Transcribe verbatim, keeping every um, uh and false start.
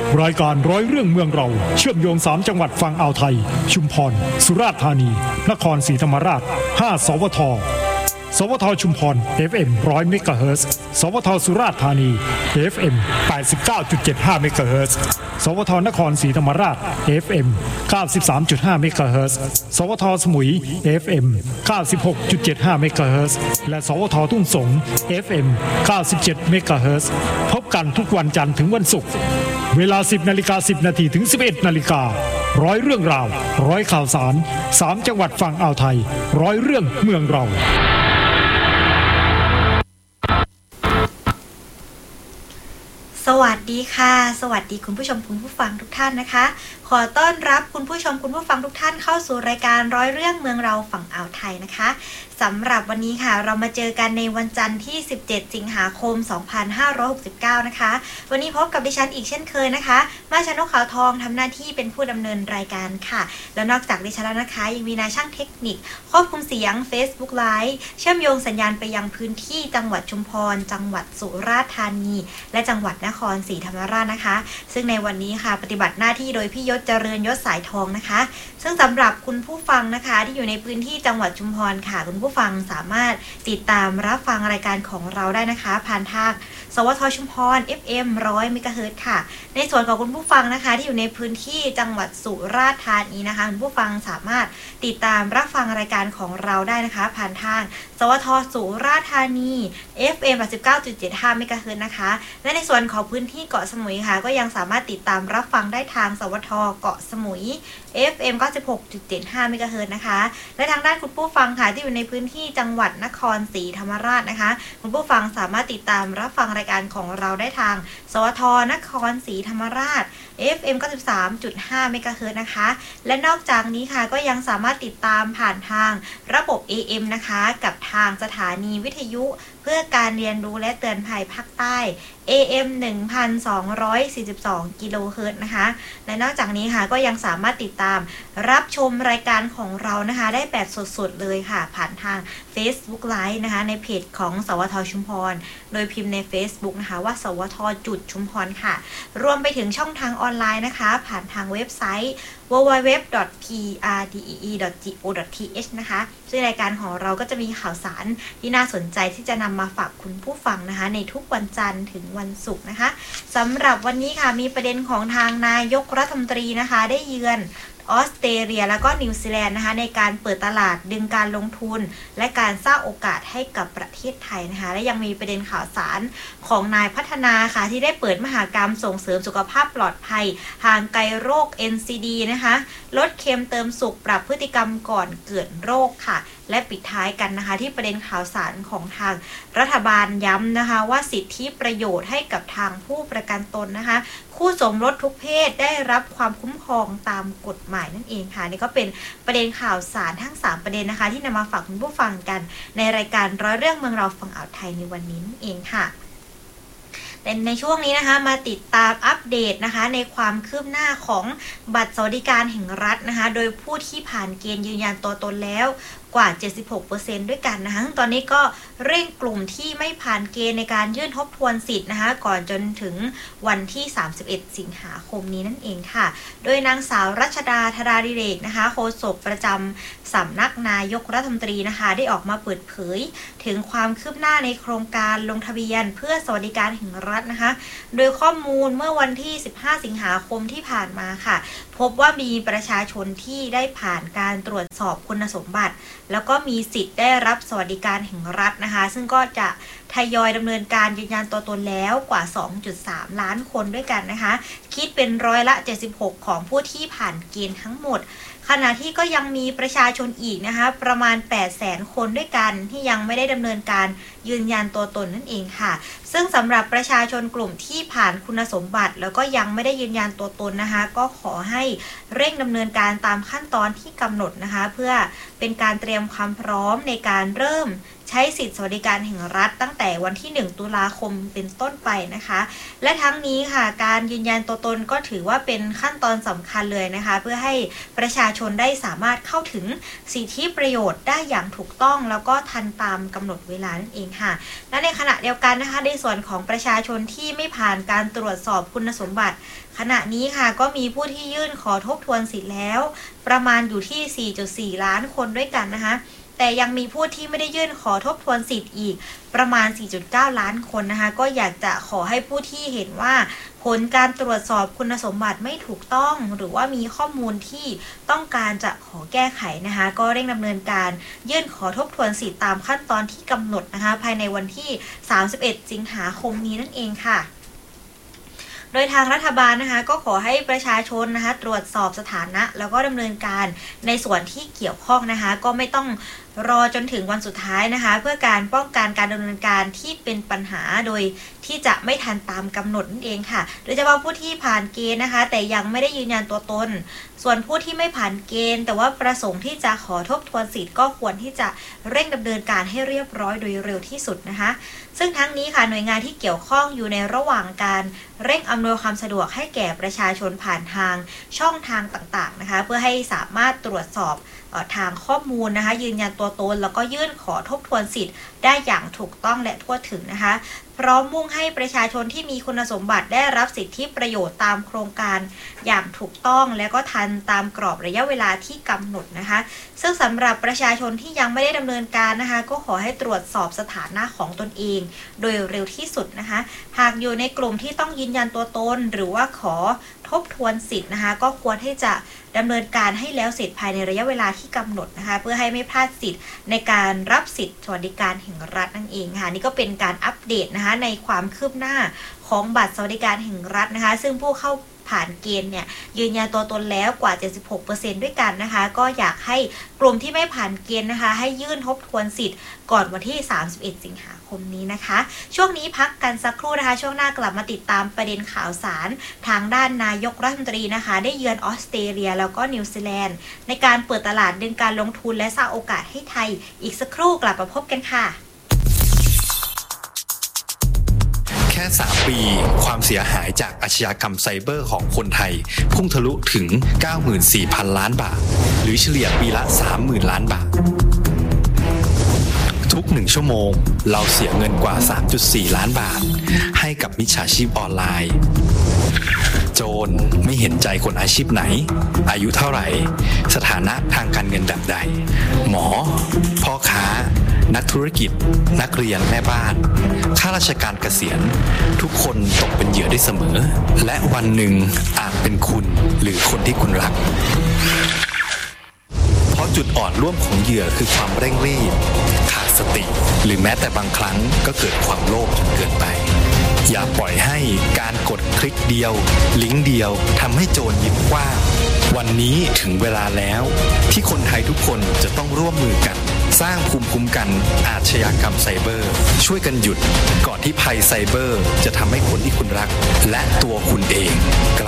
รายการร้อยเรื่องเมืองเราเชื่อมโยงสามจังหวัดฝั่งอ่าวไทยชุมพรสุราษฎร์ธานีนครศรีธรรมราชห้าสวทสวทชุมพร เอฟ เอ็ม หนึ่งร้อยเมกะเฮิรตซ์สวทสุราษฎร์ธานี เอฟ เอ็ม แปดสิบเก้าจุดเจ็ดห้าเมกะเฮิรตซ์สวทนครศรีธรรมราช เอฟ เอ็ม เก้าสิบสามจุดห้าเมกะเฮิรตซ์สวทสมุย เอฟ เอ็ม เก้าสิบหกจุดเจ็ดห้าเมกะเฮิรตซ์และสวททุ่งสง เอฟ เอ็ม เก้าสิบเจ็ดเมกะเฮิรตซ์พบกันทุกวันจันทร์ถึงวันศุกร์เวลา สิบนาฬิกาสิบนาทีถึง สิบเอ็ดนาฬิการ้อยเรื่องราวร้อยข่าวสารสามจังหวัดฝั่งอ่าวไทยร้อยเรื่องเมืองเราสวัสดีค่ะสวัสดีคุณผู้ชมคุณผู้ฟังทุกท่านนะคะขอต้อนรับคุณผู้ชมคุณผู้ฟังทุกท่านเข้าสู่รายการร้อยเรื่องเมืองเราฝั่งอ่าวไทยนะคะสำหรับวันนี้ค่ะเรามาเจอกันในวันจันทร์ที่สิบเจ็ดสิงหาคมสองพันห้าร้อยหกสิบเก้านะคะวันนี้พบกับดิฉันอีกเช่นเคยนะคะมาชนกขาวทองทำหน้าที่เป็นผู้ดำเนินรายการค่ะแล้วนอกจากดิฉันแล้วนะคะยังมีนายช่างเทคนิคควบคุมเสียง Facebook Live เชื่อมโยงสัญญาณไปยังพื้นที่จังหวัดชุมพรจังหวัดสุราษฎร์ธานีและจังหวัดนครศรีธรรมราชนะคะซึ่งในวันนี้ค่ะปฏิบัติหน้าที่โดยพี่ยศเจริญยศสายทองนะคะซึ่งสำหรับคุณผู้ฟังนะคะที่อยู่ในพื้นที่จังหวัดชุมพรค่ะคุณผู้ฟังสามารถติดตามรับฟังรายการของเราได้นะคะผ่านทางสวทชุมพร เอฟ เอ็ม หนึ่งร้อยเมกะเฮิรตซ์ค่ะในส่วนของคุณผู้ฟังนะคะที่อยู่ในพื้นที่จังหวัดสุราษฎร์ธานีนะคะคุณผู้ฟังสามารถติดตามรับฟังรายการของเราได้นะคะผ่านทางสวทสุราษฎร์ธานี เอฟ เอ็ม แปดสิบเก้าจุดเจ็ดห้าเมกะเฮิรตซ์นะคะและในส่วนของพื้นที่เกาะสมุยค่ะก็ยังสามารถติดตามรับฟังได้ทางสวทเกาะสมุย เอฟ เอ็ม เก้าสิบหกจุดเจ็ดห้าเมกะเฮิรตซ์นะคะและทางด้านคุณผู้ฟังค่ะที่อยู่ในพื้นที่จังหวัดนครศรีธรรมราชนะคะคุณผู้ฟังสามารถติดตามรับฟังรายการของเราได้ทางสวทนครศรีธรรมราช เอฟ เอ็ม เก้าสิบสามจุดห้าเมกะเฮิรตซ์นะคะและนอกจากนี้ค่ะก็ยังสามารถติดตามผ่านทางระบบ เอ เอ็ม นะคะกับทางสถานีวิทยุเพื่อการเรียนรู้และเตือนภัยภาคใต้ เอ เอ็ม หนึ่งพันสองร้อยสี่สิบสอง กิโลเฮิรตซ์นะคะและนอกจากนี้ค่ะก็ยังสามารถติดตามรับชมรายการของเรานะคะได้แบบสดๆเลยค่ะผ่านทาง Facebook Live นะคะในเพจของสวทชุมพรโดยพิมพ์ใน Facebook นะคะว่าสวทจุดชุมพรค่ะรวมไปถึงช่องทางออนไลน์นะคะผ่านทางเว็บไซต์ ดับเบิลยู ดับเบิลยู ดับเบิลยู ดอท พี อาร์ ดี อี อี ดอท จี โอ ดอท ที เอช นะคะซึ่งรายการของเราก็จะมีข่าวสารที่น่าสนใจที่จะนำมาฝากคุณผู้ฟังนะคะในทุกวันจันทร์ถึงวันศุกร์นะคะสำหรับวันนี้ค่ะมีประเด็นของทางนายกรัฐมนตรีนะคะได้เยือนออสเตรเลียแล้วก็นิวซีแลนด์นะคะในการเปิดตลาดดึงการลงทุนและการสร้างโอกาสให้กับประเทศไทยนะคะและยังมีประเด็นข่าวสารของนายพัฒนาค่ะที่ได้เปิดมหกรรมส่งเสริมสุขภาพปลอดภัยห่างไกลโรค เอ็น ซี ดี นะคะลดเค็มเติมสุขปรับพฤติกรรมก่อนเกิดโรคค่ะและปิดท้ายกันนะคะที่ประเด็นข่าวสารของทางรัฐบาลย้ำนะคะว่าสิทธิประโยชน์ให้กับทางผู้ประกันตนนะคะคู่สมรสทุกเพศได้รับความคุ้มครองตามกฎหมายนั่นเองค่ะนี่ก็เป็นประเด็นข่าวสารทั้งสามประเด็นนะคะที่นำมาฝากคุณผู้ฟังกันในรายการร้อยเรื่องเมืองเราฝั่งอ่าวไทยในวันนี้นั่นเองค่ะแต่ในช่วงนี้นะคะมาติดตามอัปเดตนะคะในความคืบหน้าของบัตรสวัสดิการแห่งรัฐนะคะโดยผู้ที่ผ่านเกณฑ์ยืนยันตัวตนแล้วกว่า เจ็ดสิบหกเปอร์เซ็นต์ ด้วยกันนะคะตอนนี้ก็เร่งกลุ่มที่ไม่ผ่านเกณฑ์ในการยื่นทบทวนสิทธิ์นะคะก่อนจนถึงวันที่สามสิบเอ็ดสิงหาคมนี้นั่นเองค่ะโดยนางสาวรัชดาธราดิเรกนะคะโฆษกประจำสำนักนายกรัฐมนตรีนะคะได้ออกมาเปิดเผยถึงความคืบหน้าในโครงการลงทะเบียนเพื่อสวัสดิการแห่งรัฐนะคะโดยข้อมูลเมื่อวันที่สิบห้าสิงหาคมที่ผ่านมาค่ะพบว่ามีประชาชนที่ได้ผ่านการตรวจสอบคุณสมบัติแล้วก็มีสิทธิ์ได้รับสวัสดิการแห่งรัฐนะคะซึ่งก็จะทยอยดำเนินการยืนยันตัวตนแล้วกว่า สองจุดสาม ล้านคนด้วยกันนะคะคิดเป็นร้อยละเจ็ดสิบหกของผู้ที่ผ่านเกณฑ์ทั้งหมดขณะที่ก็ยังมีประชาชนอีกนะคะประมาณ แปดแสน คนด้วยกันที่ยังไม่ได้ดำเนินการยืนยันตัวตนนั่นเองค่ะซึ่งสำหรับประชาชนกลุ่มที่ผ่านคุณสมบัติแล้วก็ยังไม่ได้ยืนยันตัวตนนะคะก็ขอให้เร่งดำเนินการตามขั้นตอนที่กำหนดนะคะเพื่อเป็นการเตรียมความพร้อมในการเริ่มใช้สิทธิสวัสดิการแห่งรัฐตั้งแต่วันที่หนึ่งตุลาคมเป็นต้นไปนะคะและทั้งนี้ค่ะการยืนยันตัวตนก็ถือว่าเป็นขั้นตอนสำคัญเลยนะคะเพื่อให้ประชาชนได้สามารถเข้าถึงสิทธิประโยชน์ได้อย่างถูกต้องแล้วก็ทันตามกำหนดเวลานั่นเองค่ะและในขณะเดียวกันนะคะในส่วนของประชาชนที่ไม่ผ่านการตรวจสอบคุณสมบัติขณะนี้ค่ะก็มีผู้ที่ยื่นขอทบทวนสิทธิ์แล้วประมาณอยู่ที่ สี่จุดสี่ ล้านคนด้วยกันนะคะแต่ยังมีผู้ที่ไม่ได้ยื่นขอทบทวนสิทธิ์อีกประมาณ สี่จุดเก้า ล้านคนนะคะก็อยากจะขอให้ผู้ที่เห็นว่าผลการตรวจสอบคุณสมบัติไม่ถูกต้องหรือว่ามีข้อมูลที่ต้องการจะขอแก้ไขนะคะก็เร่งดำเนินการยื่นขอทบทวนสิทธิ์ตามขั้นตอนที่กำหนดนะคะภายในวันที่สามสิบเอ็ดสิงหาคมนี้นั่นเองค่ะโดยทางรัฐบาลนะคะก็ขอให้ประชาชนนะคะตรวจสอบสถานะแล้วก็ดำเนินการในส่วนที่เกี่ยวข้องนะคะก็ไม่ต้องรอจนถึงวันสุดท้ายนะคะเพื่อการป้องกันการดำเนินการที่เป็นปัญหาโดยที่จะไม่ทันตามกำหนดนั่นเองค่ะโดยเฉพาะผู้ที่ผ่านเกณฑ์นะคะแต่ยังไม่ได้ยืนยันตัวตนส่วนผู้ที่ไม่ผ่านเกณฑ์แต่ว่าประสงค์ที่จะขอทบทวนสิทธิ์ก็ควรที่จะเร่งดำเนินการให้เรียบร้อยโดยเร็วที่สุดนะคะซึ่งทั้งนี้ค่ะหน่วยงานที่เกี่ยวข้องอยู่ในระหว่างการเร่งอำนวยความสะดวกให้แก่ประชาชนผ่านทางช่องทางต่างๆนะคะเพื่อให้สามารถตรวจสอบทางข้อมูลนะคะยืนยันตัวตนแล้วก็ยื่นขอทบทวนสิทธิ์ได้อย่างถูกต้องและทั่วถึงนะคะพร้อมมุ่งให้ประชาชนที่มีคุณสมบัติได้รับสิทธิประโยชน์ตามโครงการอย่างถูกต้องและก็ทันตามกรอบระยะเวลาที่กำหนดนะคะซึ่งสำหรับประชาชนที่ยังไม่ได้ดำเนินการนะคะก็ขอให้ตรวจสอบสถานะของตนเองโดยเร็วที่สุดนะคะหากอยู่ในกลุ่มที่ต้องยืนยันตัวตนหรือว่าขอทบทวนสิทธิ์นะคะก็ควรที่จะดำเนินการให้แล้วเสร็จภายในระยะเวลาที่กำหนดนะคะเพื่อให้ไม่พลาดสิทธิ์ในการรับสิทธิสวัสดิการแห่งรัฐนั่นเองค่ะนี่ก็เป็นการอัปเดตนะคะในความคืบหน้าของบัตรสวัสดิการแห่งรัฐนะคะซึ่งผู้เข้าผ่านเกณฑ์เนี่ยยืนยันตัวตนแล้วกว่า เจ็ดสิบหกเปอร์เซ็นต์ ด้วยกันนะคะก็อยากให้กลุ่มที่ไม่ผ่านเกณฑ์นะคะให้ยื่นทบทวนสิทธิ์ก่อนวันที่สามสิบเอ็ดสิงหาคมนี้นะคะช่วงนี้พักกันสักครู่นะคะช่วงหน้ากลับมาติดตามประเด็นข่าวสารทางด้านนายกรัฐมนตรีนะคะได้เยือนออสเตรเลียแล้วก็นิวซีแลนด์ในการเปิดตลาดดึงการลงทุนและสร้างโอกาสให้ไทยอีกสักครู่กลับมาพบกันค่ะแค่สามปีความเสียหายจากอาชญากรรมไซเบอร์ของคนไทยพุ่งทะลุถึง เก้าหมื่นสี่พัน ล้านบาทหรือเฉลี่ยปีละ สามหมื่น ล้านบาททุกหนึ่งชั่วโมงเราเสียเงินกว่า สามจุดสี่ ล้านบาทให้กับมิจฉาชีพออนไลน์โจรไม่เห็นใจคนอาชีพไหนอายุเท่าไหร่สถานะทางการเงินแบบใดหมอพ่อค้านักธุรกิจนักเรียนแม่บ้านข้าราชการเกษียณทุกคนตกเป็นเหยื่อได้เสมอและวันหนึ่งอาจเป็นคุณหรือคนที่คุณรักเพราะจุดอ่อนร่วมของเหยื่อคือความเร่งรีบขาดสติหรือแม้แต่บางครั้งก็เกิดความโลภจนเกินไปอย่าปล่อยให้การกดคลิกเดียวลิงก์เดียวทำให้โจรยิ้มกว้างวันนี้ถึงเวลาแล้วที่คนไทยทุกคนจะต้องร่วมมือกันสร้างภูมิคุ้มกันอาชญากรรมไซเบอร์ช่วยกันหยุดก่อนที่ภัยไซเบอร์จะทำให้คนที่คุณรักและตัวคุณเองกลาย